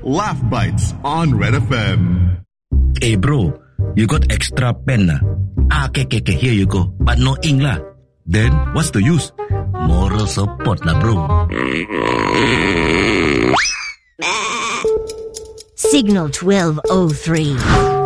Laugh Bites on Red FM. Hey bro, you got extra pen lah? Okay, here you go. But no ink lah. Then, what's the use? Moral support lah bro. Signal 1203.